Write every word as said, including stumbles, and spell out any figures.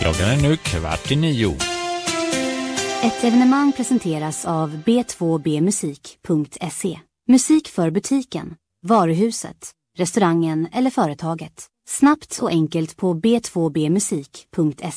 Klockan är nu kvart i nio. Ett evenemang presenteras av b två b musik punkt se. Musik för butiken, varuhuset, restaurangen eller företaget. Snabbt och enkelt på b två b musik punkt se.